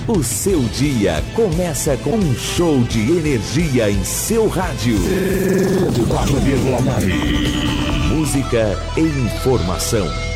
O seu dia começa com um show de energia em seu rádio. 4,9. Música e informação.